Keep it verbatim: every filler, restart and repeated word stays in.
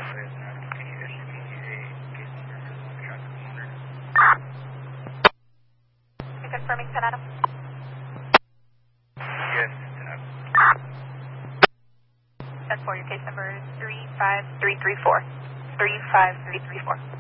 Confirming ten Adam. Yes, ten Adam. That's for your case number three five three three four. three five three three four.